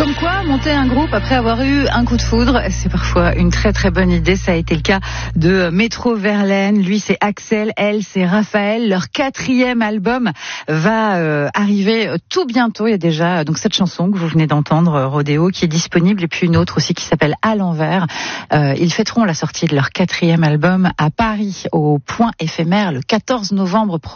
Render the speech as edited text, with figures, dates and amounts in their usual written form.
Comme quoi, monter un groupe après avoir eu un coup de foudre, c'est parfois une très très bonne idée. Ça a été le cas de Métro Verlaine. Lui, c'est Axel. Elle, c'est Raphaël. Leur 4e album va arriver tout bientôt. Il y a déjà donc cette chanson que vous venez d'entendre, Rodéo, qui est disponible, et puis une autre aussi qui s'appelle À l'envers. Ils fêteront la sortie de leur 4e album à Paris, au Point éphémère, le 14 novembre prochain.